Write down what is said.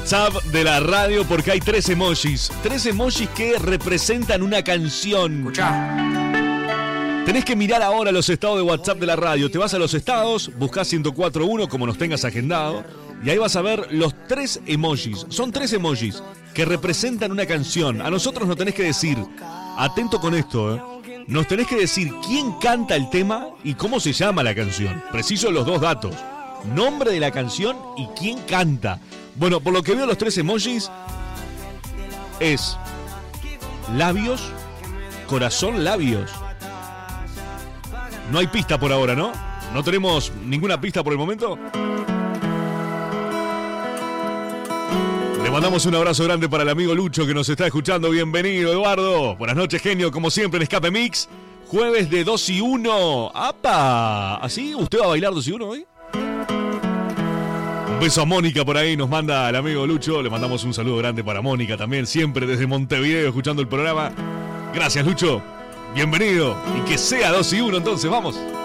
WhatsApp de la radio porque hay 3 emojis. 3 emojis que representan una canción. Escuchá. Tenés que mirar ahora los estados de WhatsApp de la radio. Te vas a los estados, buscás 104.1 como nos tengas agendado. Y ahí vas a ver los 3 emojis. Son 3 emojis que representan una canción. A nosotros nos tenés que decir, atento con esto, nos tenés que decir quién canta el tema y cómo se llama la canción. Preciso los 2 datos. Nombre de la canción y quién canta. Bueno, por lo que veo los 3 emojis es labios, corazón, labios. No hay pista por ahora, ¿no? ¿No tenemos ninguna pista por el momento? Le mandamos un abrazo grande para el amigo Lucho que nos está escuchando. Bienvenido, Eduardo. Buenas noches, genio. Como siempre en Escape Mix. Jueves de 2 y 1. ¡Apa! ¿Así? ¿Usted va a bailar 2 y 1 hoy? Un beso a Mónica por ahí. Nos manda el amigo Lucho. Le mandamos un saludo grande para Mónica también. Siempre desde Montevideo escuchando el programa. Gracias, Lucho. Bienvenido. Y que sea 2 y 1 entonces. Vamos.